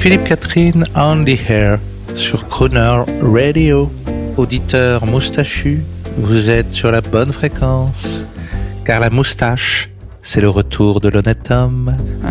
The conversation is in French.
Philippe Catherine on the Air sur Crooner Radio. Auditeur moustachu, vous êtes sur la bonne fréquence, car la moustache, c'est le retour de l'honnête homme.